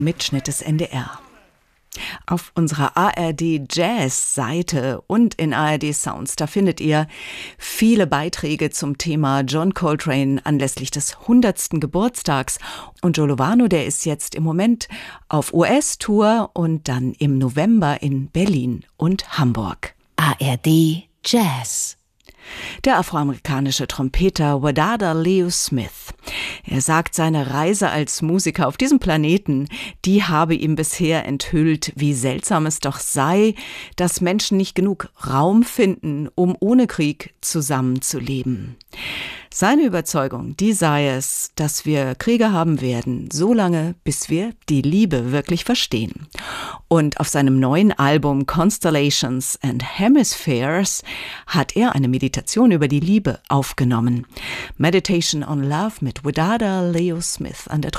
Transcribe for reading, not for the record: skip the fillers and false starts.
Mitschnitt des NDR. Auf unserer ARD Jazz Seite und in ARD Sounds, da findet ihr viele Beiträge zum Thema John Coltrane anlässlich des 100. Geburtstags. Und Joe Lovano, der ist jetzt im Moment auf US-Tour und dann im November in Berlin und Hamburg. ARD Jazz. Der afroamerikanische Trompeter Wadada Leo Smith. Er sagt, seine Reise als Musiker auf diesem Planeten, die habe ihm bisher enthüllt, wie seltsam es doch sei, dass Menschen nicht genug Raum finden, um ohne Krieg zusammenzuleben. Seine Überzeugung, die sei es, dass wir Kriege haben werden, solange, bis wir die Liebe wirklich verstehen. Und auf seinem neuen Album Constellations and Hemispheres hat er eine Meditation über die Liebe aufgenommen. Meditation on Love mit Wadada Leo Smith an der